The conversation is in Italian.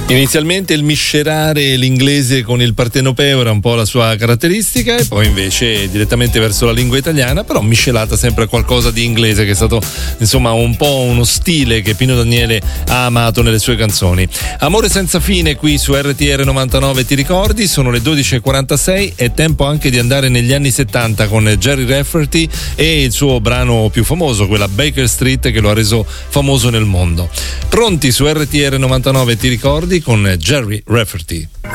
Inizialmente il miscerare l'inglese con il partenopeo era un po' la sua caratteristica, e poi invece direttamente verso la lingua italiana, però miscelata sempre a qualcosa di inglese, che è stato insomma un po' uno stile che Pino Daniele ha amato nelle sue canzoni. Amore senza fine qui su RTR 99, ti ricordi? Sono le 12:46, è tempo anche di andare negli anni 70 con Gerry Rafferty e il suo brano più famoso, quella Baker Street, che lo ha reso famoso nel mondo. Pronti su RTR 99, ti ricordi? Con Gerry Rafferty.